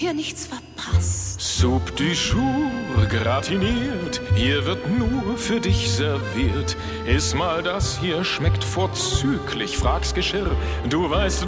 hier nichts verpasst. Soupe du jour, gratiniert, hier wird nur für dich serviert. Iss mal das hier, schmeckt vorzüglich, frag's Geschirr, du weißt